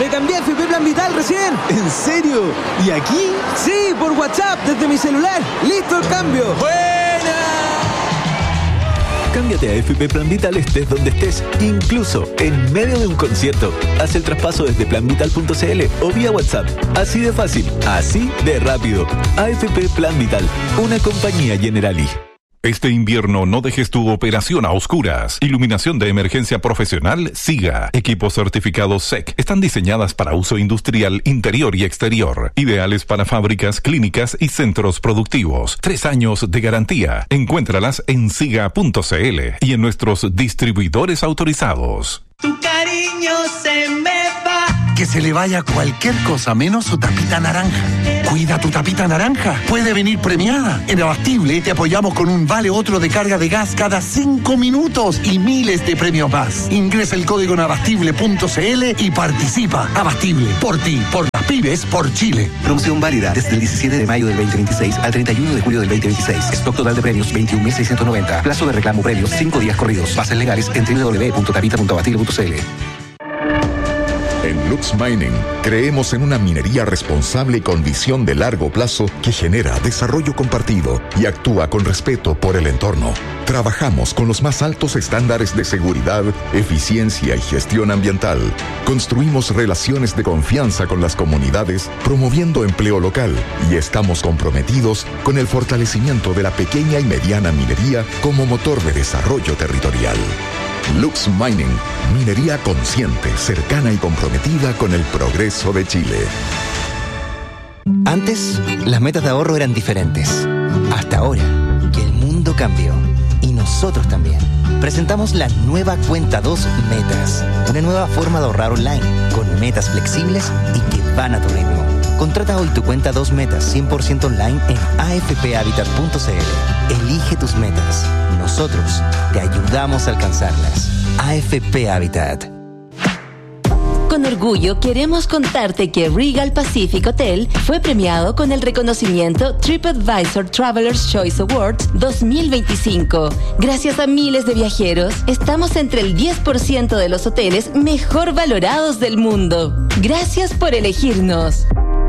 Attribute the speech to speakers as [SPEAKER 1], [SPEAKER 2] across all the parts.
[SPEAKER 1] Me cambié a FP Plan Vital recién.
[SPEAKER 2] ¿En serio? ¿Y aquí?
[SPEAKER 1] Sí, por WhatsApp, desde mi celular. ¡Listo el cambio!
[SPEAKER 2] ¡Buena! Cámbiate a FP Plan Vital estés donde estés, incluso en medio de un concierto. Haz el traspaso desde planvital.cl o vía WhatsApp. Así de fácil, así de rápido. AFP Plan Vital, una compañía Generali.
[SPEAKER 3] Este invierno no dejes tu operación a oscuras. Iluminación de emergencia profesional SIGA. Equipos certificados SEC. Están diseñadas para uso industrial interior y exterior. Ideales para fábricas, clínicas y centros productivos. 3 años de garantía. Encuéntralas en siga.cl y en nuestros distribuidores autorizados.
[SPEAKER 4] Tu cariño se me va.
[SPEAKER 5] Que se le vaya cualquier cosa menos su tapita naranja. Cuida tu tapita naranja. Puede venir premiada. En Abastible te apoyamos con un vale otro de carga de gas cada 5 minutos y miles de premios más. Ingresa el código en abastible.cl y participa. Abastible. Por ti, por las pymes, por Chile.
[SPEAKER 6] Promoción válida desde el 17 de mayo del 2026 al 31 de julio del 2026. Stock total de premios 21.690. Plazo de reclamo premios 5 días corridos. Bases legales en www.tapita.abastible.cl.
[SPEAKER 7] En Lux Mining creemos en una minería responsable con visión de largo plazo que genera desarrollo compartido y actúa con respeto por el entorno. Trabajamos con los más altos estándares de seguridad, eficiencia y gestión ambiental. Construimos relaciones de confianza con las comunidades, promoviendo empleo local, y estamos comprometidos con el fortalecimiento de la pequeña y mediana minería como motor de desarrollo territorial. Lux Mining, minería consciente, cercana y comprometida con el progreso de Chile.
[SPEAKER 8] Antes, las metas de ahorro eran diferentes. Hasta ahora, que el mundo cambió. Y nosotros también. Presentamos la nueva Cuenta 2 Metas. Una nueva forma de ahorrar online, con metas flexibles y que van a tu ritmo. Contrata hoy tu Cuenta 2 Metas 100% online en afphabitat.cl. Elige tus metas. Nosotros te ayudamos a alcanzarlas. AFP Habitat.
[SPEAKER 9] Con orgullo queremos contarte que Regal Pacific Hotel fue premiado con el reconocimiento TripAdvisor Traveler's Choice Awards 2025. Gracias a miles de viajeros, estamos entre el 10% de los hoteles mejor valorados del mundo. Gracias por elegirnos.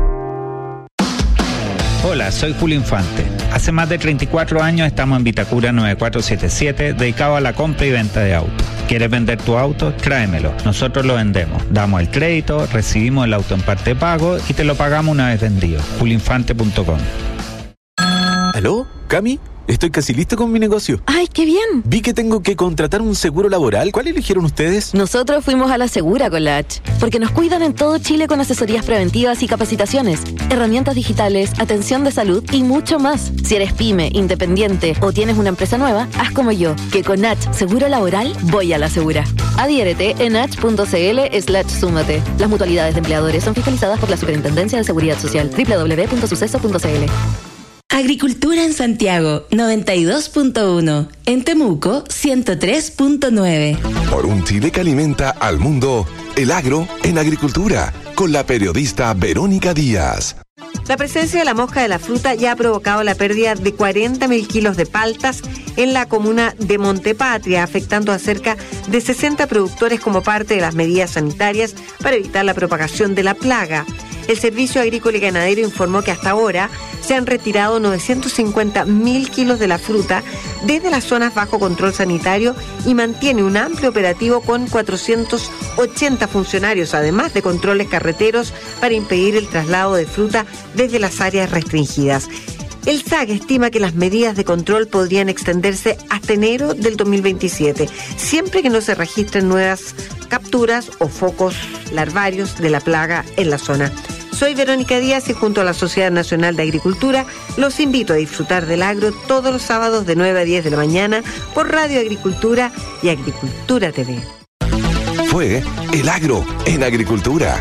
[SPEAKER 10] Hola, soy Julio Infante. Hace más de 34 años estamos en Vitacura 9477, dedicado a la compra y venta de autos. ¿Quieres vender tu auto? Tráemelo. Nosotros lo vendemos. Damos el crédito, recibimos el auto en parte de pago y te lo pagamos una vez vendido. julioinfante.com.
[SPEAKER 2] ¿Aló? ¿Cami? Estoy casi listo con mi negocio.
[SPEAKER 11] ¡Ay, qué bien!
[SPEAKER 2] Vi que tengo que contratar un seguro laboral. ¿Cuál eligieron ustedes?
[SPEAKER 11] Nosotros fuimos a La Segura con la H, porque nos cuidan en todo Chile con asesorías preventivas y capacitaciones, herramientas digitales, atención de salud y mucho más. Si eres pyme, independiente o tienes una empresa nueva, haz como yo, que con H Seguro Laboral voy a La Segura. Adhiérete en h.cl/súmate. Las mutualidades de empleadores son fiscalizadas por la Superintendencia de Seguridad Social. www.suceso.cl.
[SPEAKER 9] Agricultura en Santiago, 92.1. En Temuco, 103.9.
[SPEAKER 12] Por un Chile que alimenta al mundo, el agro en agricultura, con la periodista Verónica Díaz.
[SPEAKER 13] La presencia de la mosca de la fruta ya ha provocado la pérdida de 40.000 kilos de paltas en la comuna de Montepatria, afectando a cerca de 60 productores como parte de las medidas sanitarias para evitar la propagación de la plaga. El Servicio Agrícola y Ganadero informó que hasta ahora se han retirado 950.000 kilos de la fruta desde las zonas bajo control sanitario y mantiene un amplio operativo con 480 funcionarios, además de controles carreteros para impedir el traslado de fruta desde las áreas restringidas. El SAG estima que las medidas de control podrían extenderse hasta enero del 2027, siempre que no se registren nuevas capturas o focos larvarios de la plaga en la zona. Soy Verónica Díaz y junto a la Sociedad Nacional de Agricultura los invito a disfrutar del agro todos los sábados de 9 a 10 de la mañana por Radio Agricultura y Agricultura TV.
[SPEAKER 12] Fue El Agro en Agricultura.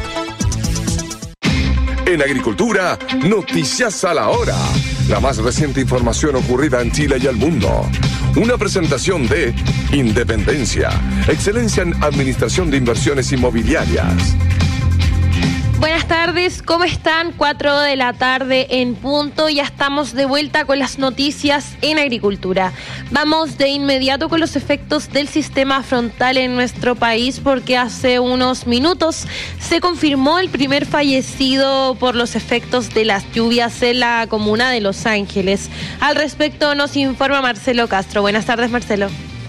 [SPEAKER 12] En Agricultura, noticias a la hora. La más reciente información ocurrida en Chile y el mundo. Una presentación de Independencia, excelencia en administración de inversiones inmobiliarias.
[SPEAKER 14] Buenas tardes, ¿cómo están? 4 de la tarde en punto, ya estamos de vuelta con las noticias en agricultura. Vamos de inmediato con los efectos del sistema frontal en nuestro país, porque hace unos minutos se confirmó el primer fallecido por los efectos de las lluvias en la comuna de Los Ángeles. Al respecto nos informa Marcelo Castro. Buenas tardes, Marcelo.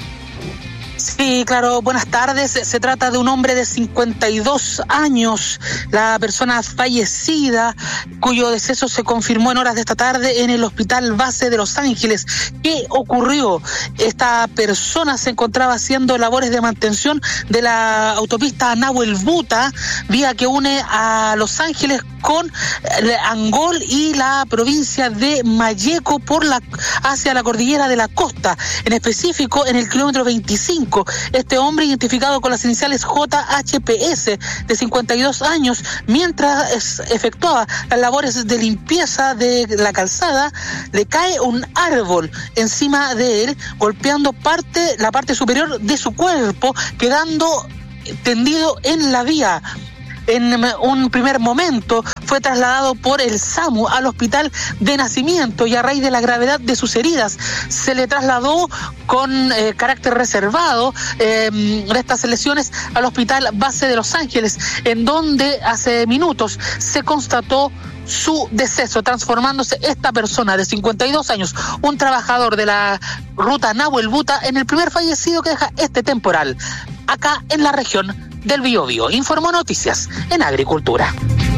[SPEAKER 15] Sí, claro, buenas tardes. Se trata de un hombre de 52 años, la persona fallecida, cuyo deceso se confirmó en horas de esta tarde en el Hospital Base de Los Ángeles. ¿Qué ocurrió? Esta persona se encontraba haciendo labores de mantención de la autopista Nahuel Buta, vía que une a Los Ángeles con Angol y la provincia de Malleco hacia la cordillera de la costa, en específico en el kilómetro 25. Este hombre, identificado con las iniciales JHPS, de 52 años, mientras efectuaba las labores de limpieza de la calzada, le cae un árbol encima de él, golpeando la parte superior de su cuerpo, quedando tendido en la vía. En un primer momento fue trasladado por el SAMU al hospital de nacimiento y a raíz de la gravedad de sus heridas se le trasladó con carácter reservado de estas lesiones al Hospital Base de Los Ángeles, en donde hace minutos se constató su deceso, transformándose esta persona de 52 años, un trabajador de la ruta Nahuel Buta, en el primer fallecido que deja este temporal, acá en la región del Biobío. Informó Noticias en Agricultura.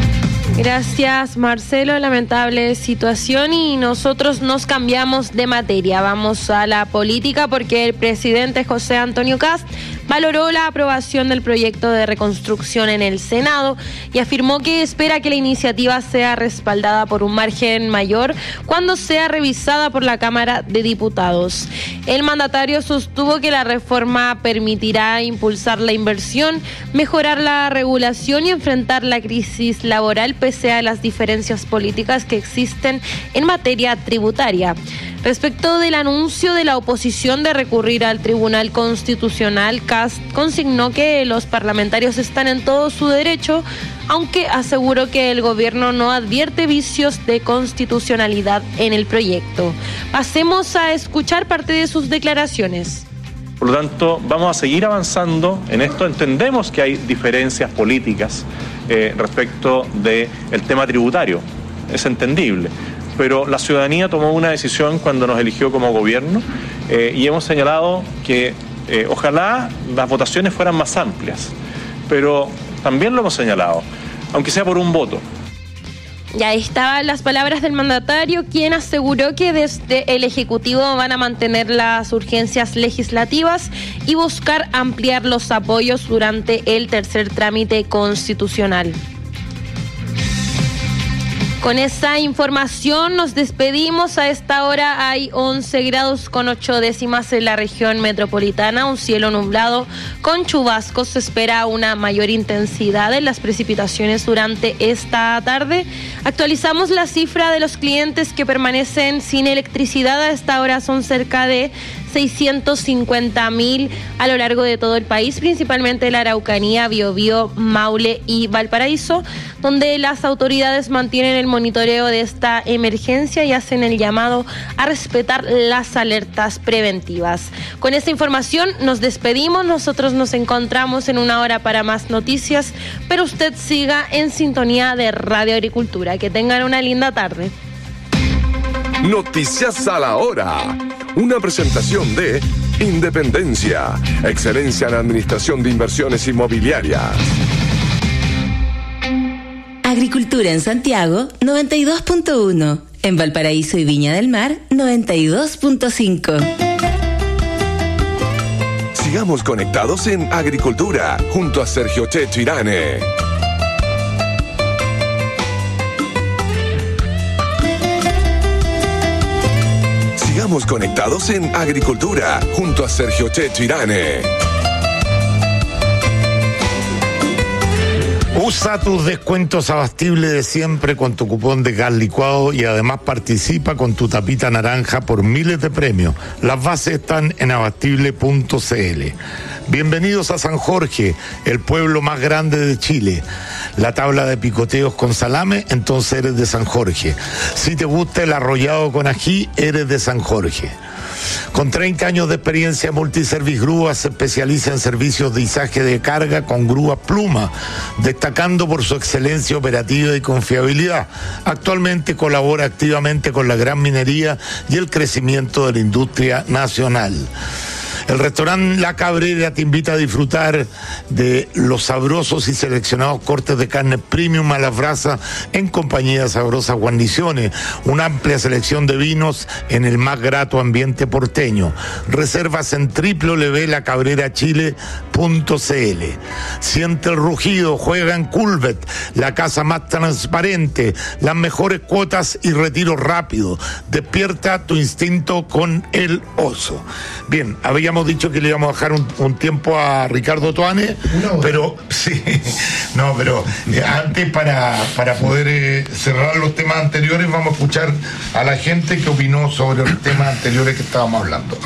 [SPEAKER 14] Gracias, Marcelo. Lamentable situación, y nosotros nos cambiamos de materia. Vamos a la política, porque el presidente José Antonio Kast valoró la aprobación del proyecto de reconstrucción en el Senado y afirmó que espera que la iniciativa sea respaldada por un margen mayor cuando sea revisada por la Cámara de Diputados. El mandatario sostuvo que la reforma permitirá impulsar la inversión, mejorar la regulación y enfrentar la crisis laboral pese a las diferencias políticas que existen en materia tributaria. Respecto del anuncio de la oposición de recurrir al Tribunal Constitucional, Kast consignó que los parlamentarios están en todo su derecho, aunque aseguró que el gobierno no advierte vicios de constitucionalidad en el proyecto. Pasemos a escuchar parte de sus declaraciones.
[SPEAKER 16] Por lo tanto, vamos a seguir avanzando en esto. Entendemos que hay diferencias políticas respecto del tema tributario. Es entendible. Pero la ciudadanía tomó una decisión cuando nos eligió como gobierno y hemos señalado que ojalá las votaciones fueran más amplias. Pero también lo hemos señalado, aunque sea por un voto.
[SPEAKER 14] Y ahí estaban las palabras del mandatario, quien aseguró que desde el Ejecutivo van a mantener las urgencias legislativas y buscar ampliar los apoyos durante el tercer trámite constitucional. Con esa información nos despedimos. A esta hora hay 11 grados con 8 décimas en la región metropolitana, un cielo nublado con chubascos. Se espera una mayor intensidad en las precipitaciones durante esta tarde. Actualizamos la cifra de los clientes que permanecen sin electricidad. A esta hora son cerca de 650.000 a lo largo de todo el país, principalmente la Araucanía, Biobío, Maule y Valparaíso, donde las autoridades mantienen el monitoreo de esta emergencia y hacen el llamado a respetar las alertas preventivas. Con esta información nos despedimos. Nosotros nos encontramos en una hora para más noticias, pero usted siga en sintonía de Radio Agricultura. Que tengan una linda tarde.
[SPEAKER 12] Noticias a la hora. Una presentación de Independencia, excelencia en administración de inversiones inmobiliarias.
[SPEAKER 9] Agricultura en Santiago, 92.1. En Valparaíso y Viña del Mar, 92.5.
[SPEAKER 12] Sigamos conectados en Agricultura, junto a Sergio Checho Irane. Sigamos conectados en Agricultura, junto a Sergio Checho Irane.
[SPEAKER 17] Usa tus descuentos abastibles de siempre con tu cupón de gas licuado y además participa con tu tapita naranja por miles de premios. Las bases están en abastible.cl. Bienvenidos a San Jorge, el pueblo más grande de Chile. La tabla de picoteos con salame, entonces eres de San Jorge. Si te gusta el arrollado con ají, eres de San Jorge. Con 30 años de experiencia, Multiservice Grúas se especializa en servicios de izaje de carga con grúas Pluma, destacando por su excelencia operativa y confiabilidad. Actualmente colabora activamente con la gran minería y el crecimiento de la industria nacional. El restaurante La Cabrera te invita a disfrutar de los sabrosos y seleccionados cortes de carne premium a las brasas en compañía de sabrosas guarniciones, una amplia selección de vinos en el más grato ambiente porteño. Reservas en www.lacabrerachile.cl. Siente el rugido, juega en Culvet, la casa más transparente, las mejores cuotas y retiro rápido. Despierta tu instinto con el oso. Bien, habíamos dicho que le íbamos a dejar un tiempo a Ricardo Toane, pero sí, antes para poder cerrar los temas anteriores, vamos a escuchar a la gente que opinó sobre los temas anteriores que estábamos hablando.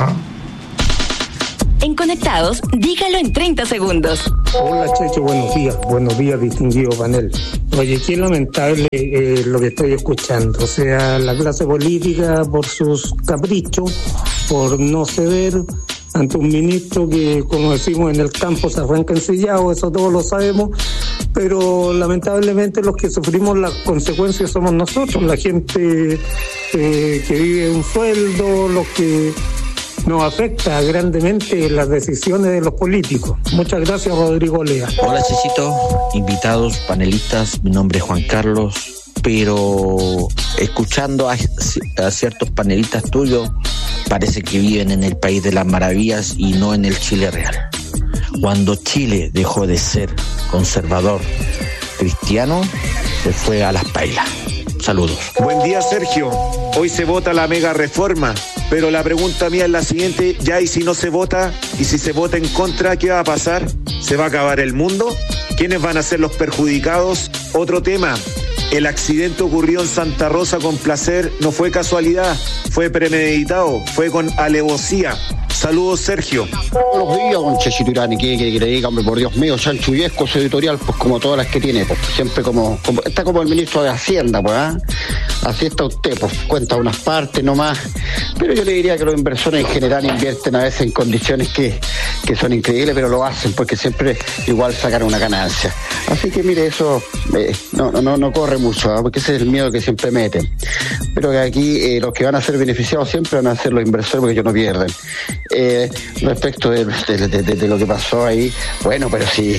[SPEAKER 9] En Conectados, dígalo en 30 segundos.
[SPEAKER 18] Hola, Checho, buenos días, distinguido panel. Oye, qué lamentable lo que estoy escuchando. O sea, la clase política, por sus caprichos, por no ceder ante un ministro que, como decimos en el campo, se arranca ensillado, eso todos lo sabemos, pero lamentablemente los que sufrimos las consecuencias somos nosotros, la gente que vive un sueldo, los que nos afecta grandemente las decisiones de los políticos. Muchas gracias, Rodrigo Lea.
[SPEAKER 19] Hola, Cecito, invitados, panelistas, mi nombre es Juan Carlos, pero escuchando a ciertos panelistas tuyos, parece que viven en el país de las maravillas y no en el Chile real. Cuando Chile dejó de ser conservador cristiano, se fue a las pailas. Saludos.
[SPEAKER 20] Buen día, Sergio. Hoy se vota la mega reforma, pero la pregunta mía es la siguiente: ya, y si no se vota, y si se vota en contra, ¿qué va a pasar? ¿Se va a acabar el mundo? ¿Quiénes van a ser los perjudicados? Otro tema: el accidente ocurrió en Santa Rosa con Placer, no fue casualidad, fue premeditado, fue con alevosía. Saludos, Sergio.
[SPEAKER 21] Buenos días, don Chechito Irani, que le diga, hombre, por Dios mío, chanchullesco su editorial, pues como todas las que tiene, pues siempre como está como el ministro de Hacienda, pues, así está usted, pues cuenta unas partes nomás, pero yo le diría que los inversores en general invierten a veces en condiciones que son increíbles, pero lo hacen porque siempre igual sacan una ganancia. Así que mire, eso no corre mucho, porque ese es el miedo que siempre meten. Pero que aquí los que van a ser beneficiados siempre van a ser los inversores, porque ellos no pierden. Respecto de lo que pasó ahí, bueno, pero sí,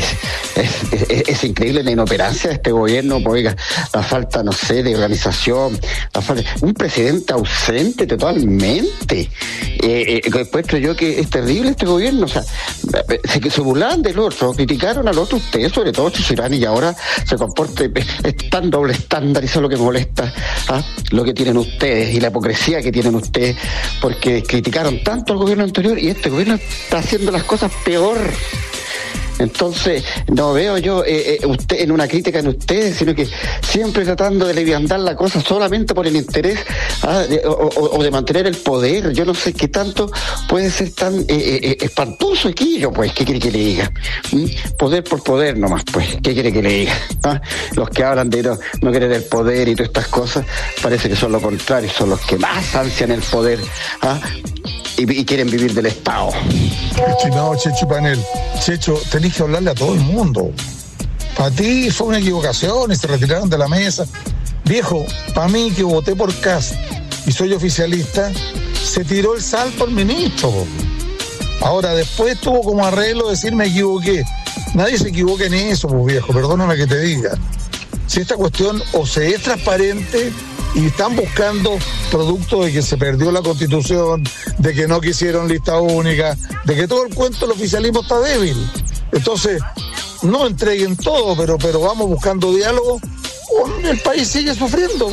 [SPEAKER 21] es increíble la inoperancia de este gobierno, porque la falta, no sé, de organización, la falta, un presidente ausente totalmente. Encuentro yo que es terrible este gobierno, o sea, se burlaban del otro, criticaron al otro ustedes, sobre todo Chichirani, y ahora se comporta, es tan doble estándar, y eso es lo que molesta, lo que tienen ustedes y la hipocresía que tienen ustedes, porque criticaron tanto al gobierno anterior y este gobierno está haciendo las cosas peor. Entonces, no veo yo usted en una crítica en ustedes, sino que siempre tratando de leviandar la cosa solamente por el interés o de mantener el poder. Yo no sé qué tanto puede ser tan espantoso aquello, pues. ¿Qué quiere que le diga? Poder por poder nomás, pues. ¿Qué quiere que le diga? Los que hablan de no querer el poder y todas estas cosas, parece que son lo contrario, son los que más ansian el poder. Y quieren vivir del Estado.
[SPEAKER 17] Estimado Checho Panel, Checho, tenés que hablarle a todo el mundo. Para ti fue una equivocación y se retiraron de la mesa. Viejo, para mí que voté por Kast y soy oficialista, se tiró el salto al ministro. Ahora, después tuvo como arreglo decir me equivoqué. Nadie se equivoca en eso, pues, viejo, perdóname que te diga. Si esta cuestión o se es transparente y están buscando producto de que se perdió la Constitución, de que no quisieron lista única, de que todo el cuento del oficialismo está débil. Entonces, no entreguen todo, pero vamos buscando diálogo. El país sigue sufriendo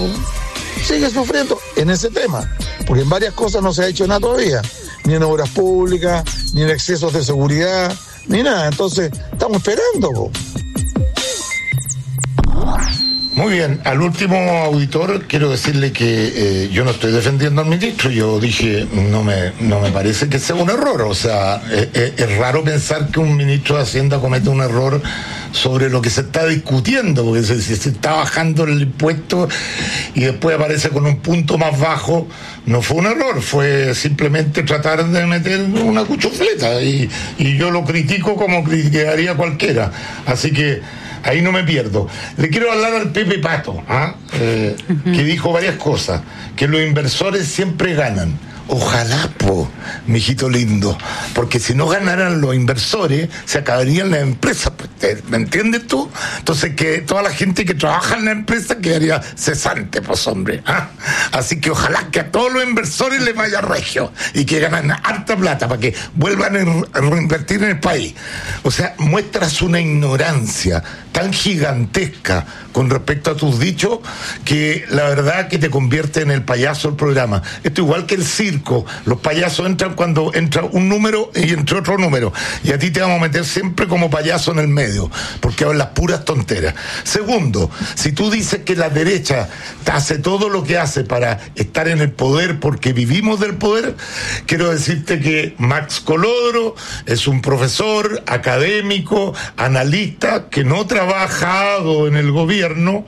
[SPEAKER 17] en ese tema, porque en varias cosas no se ha hecho nada todavía, ni en obras públicas, ni en excesos de seguridad, ni nada. Entonces, estamos esperando. Muy bien, al último auditor quiero decirle que yo no estoy defendiendo al ministro, yo dije, no me parece que sea un error, o sea, es raro pensar que un ministro de Hacienda comete un error sobre lo que se está discutiendo, porque si se está bajando el impuesto y después aparece con un punto más bajo, no fue un error, fue simplemente tratar de meter una cuchufleta y yo lo critico como criticaría cualquiera, así que ahí no me pierdo. Le quiero hablar al Pepe Pato, que dijo varias cosas, que los inversores siempre ganan. Ojalá, mijito lindo, porque si no ganaran los inversores, se acabarían las empresas, ¿me entiendes tú? Entonces que toda la gente que trabaja en la empresa quedaría cesante, hombre. Así que ojalá que a todos los inversores les vaya regio y que ganen harta plata para que vuelvan a reinvertir en el país. O sea, muestras una ignorancia tan gigantesca con respecto a tus dichos que la verdad que te convierte en el payaso del programa. Esto igual que el circo. Los payasos entran cuando entra un número y entra otro número. Y a ti te vamos a meter siempre como payaso en el medio, porque hablas puras tonteras. Segundo, si tú dices que la derecha hace todo lo que hace para estar en el poder porque vivimos del poder, quiero decirte que Max Colodro es un profesor académico, analista, que no ha trabajado en el gobierno.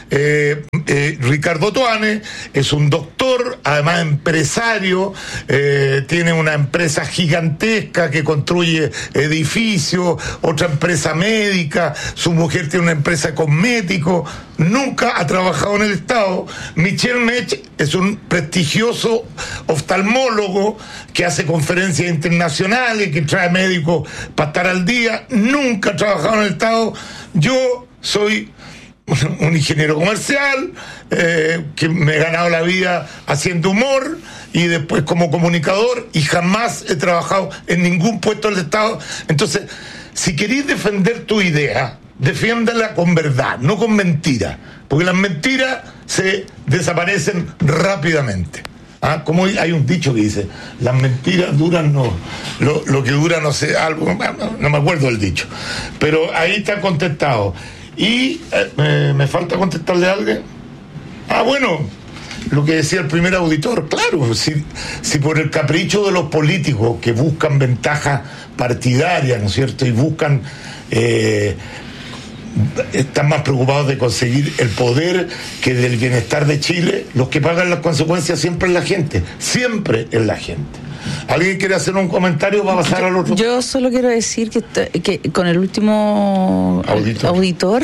[SPEAKER 17] Ricardo Toane es un doctor, además empresario, tiene una empresa gigantesca que construye edificios, otra empresa médica, su mujer tiene una empresa de cosméticos, nunca ha trabajado en el Estado. Michel Mech es un prestigioso oftalmólogo que hace conferencias internacionales, que trae médicos para estar al día, nunca ha trabajado en el Estado. Yo soy un ingeniero comercial, que me he ganado la vida haciendo humor y después como comunicador, y jamás he trabajado en ningún puesto del Estado. Entonces, si queréis defender tu idea, defiéndala con verdad, no con mentiras, porque las mentiras se desaparecen rápidamente. Como hay un dicho que dice, las mentiras duran, lo que dura, no sé, algo, no me acuerdo del dicho, pero ahí está contestado. Y me falta contestarle a alguien. Bueno, lo que decía el primer auditor, claro, si por el capricho de los políticos que buscan ventaja partidaria, ¿no es cierto?, y buscan, están más preocupados de conseguir el poder que del bienestar de Chile, los que pagan las consecuencias siempre es la gente, siempre es la gente. ¿Alguien quiere hacer un comentario para pasar al otro?
[SPEAKER 1] Yo solo quiero decir que con el último auditor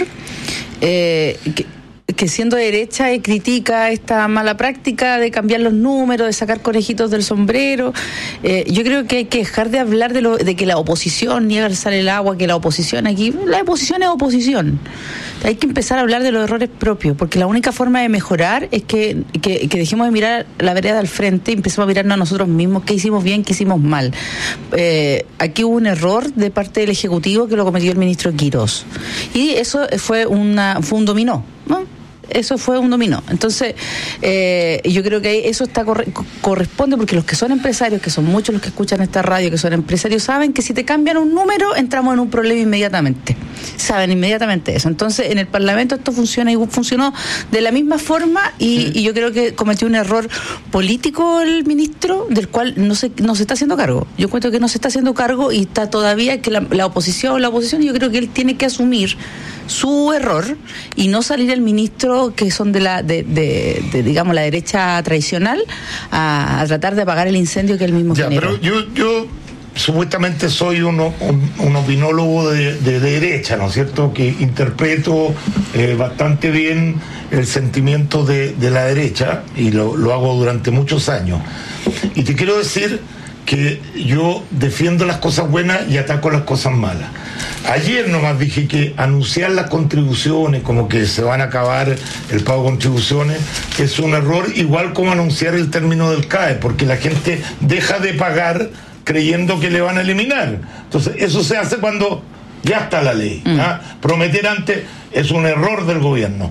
[SPEAKER 1] que siendo derecha critica esta mala práctica de cambiar los números, de sacar conejitos del sombrero. Yo creo que hay que dejar de hablar de que la oposición niega el sal el agua, que la oposición aquí, la oposición es oposición. Hay que empezar a hablar de los errores propios, porque la única forma de mejorar es que dejemos de mirar la vereda al frente y empecemos a mirarnos a nosotros mismos, qué hicimos bien, qué hicimos mal. Aquí hubo un error de parte del Ejecutivo que lo cometió el ministro Quirós. Y eso fue un dominó, ¿no? Eso fue un dominó. Entonces, yo creo que eso corresponde, porque los que son empresarios, que son muchos los que escuchan esta radio, que son empresarios, saben que si te cambian un número, entramos en un problema inmediatamente. Saben inmediatamente eso. Entonces, en el Parlamento esto funciona y funcionó de la misma forma, y yo creo que cometió un error político el ministro, del cual no se está haciendo cargo. Yo encuentro que no se está haciendo cargo y está todavía que la oposición, yo creo que él tiene que asumir su error y no salir el ministro, que son de digamos la derecha tradicional, a tratar de apagar el incendio que él mismo generó.
[SPEAKER 17] Pero yo supuestamente soy un opinólogo de derecha, ¿no es cierto?, que interpreto bastante bien el sentimiento de la derecha, y lo hago durante muchos años. Y te quiero decir que yo defiendo las cosas buenas y ataco las cosas malas. Ayer nomás dije que anunciar las contribuciones como que se van a acabar el pago de contribuciones es un error, igual como anunciar el término del CAE, porque la gente deja de pagar creyendo que le van a eliminar. Entonces eso se hace cuando ya está la ley. Prometer antes es un error del gobierno.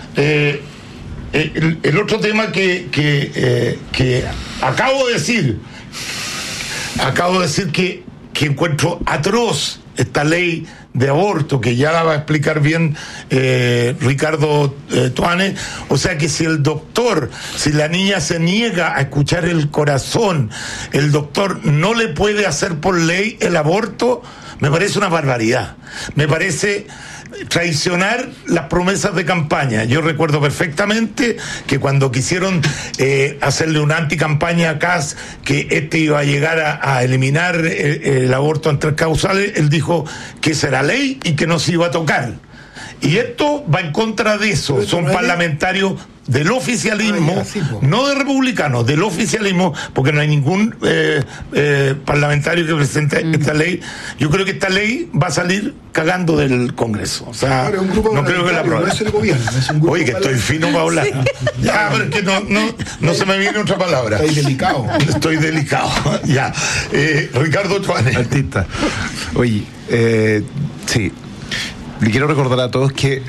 [SPEAKER 17] El otro tema que acabo de decir que encuentro atroz esta ley de aborto, que ya la va a explicar bien Ricardo Tuane. O sea que si la niña se niega a escuchar el corazón, el doctor no le puede hacer por ley el aborto, me parece una barbaridad. Me parece traicionar las promesas de campaña. Yo recuerdo perfectamente que cuando quisieron hacerle una anticampaña a Kast, que iba a llegar a eliminar el aborto en 3 causales, él dijo que esa era ley y que no se iba a tocar. Y esto va en contra de eso. Son parlamentarios del oficialismo, no de republicanos, del oficialismo, porque no hay ningún parlamentario que presente esta ley. Yo creo que esta ley va a salir cagando del Congreso. O sea, no creo que la apruebe.
[SPEAKER 3] No es el gobierno, es un grupo.
[SPEAKER 17] Oye, que estoy fino para hablar. Sí. Ya, pero es que no se me viene otra palabra. Estoy delicado. Ya. Ricardo Tuane.
[SPEAKER 3] Artista. Oye, sí. Le quiero recordar a todos que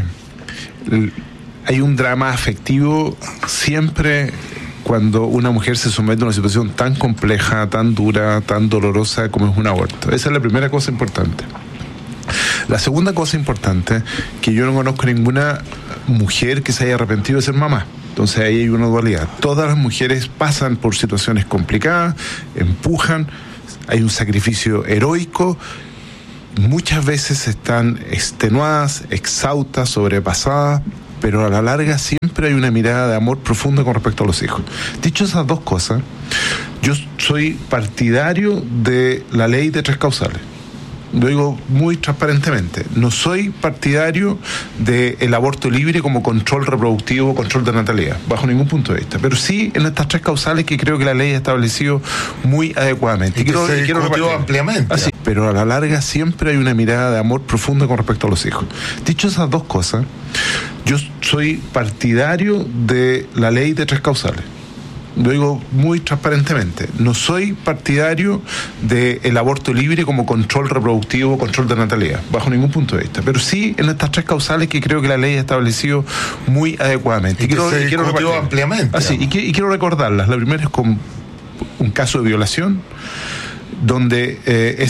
[SPEAKER 3] hay un drama afectivo siempre cuando una mujer se somete a una situación tan compleja, tan dura, tan dolorosa como es un aborto. Esa es la primera cosa importante. La segunda cosa importante, que yo no conozco ninguna mujer que se haya arrepentido de ser mamá. Entonces ahí hay una dualidad. Todas las mujeres pasan por situaciones complicadas, empujan, hay un sacrificio heroico. Muchas veces están extenuadas, exhaustas, sobrepasadas, pero a la larga siempre hay una mirada de amor profundo con respecto a los hijos. Dicho esas dos cosas, yo soy partidario de la ley de 3 causales. Lo digo muy transparentemente. No soy partidario del aborto libre como control reproductivo, control de natalidad, bajo ningún punto de vista. Pero sí en estas 3 causales que creo que la ley ha establecido muy adecuadamente.
[SPEAKER 17] Y quiero discutió ampliamente.
[SPEAKER 3] Así, pero a la larga siempre hay una mirada de amor profundo con respecto a los hijos. Dicho esas dos cosas, yo soy partidario de la ley de 3 causales. Lo digo muy transparentemente. No soy partidario del aborto libre como control reproductivo, control de natalidad, bajo ningún punto de vista. Pero sí en estas 3 causales que creo que la ley ha establecido muy adecuadamente.
[SPEAKER 17] Y quiero ampliamente.
[SPEAKER 3] Así, y quiero recordarlas. La primera es con un caso de violación, donde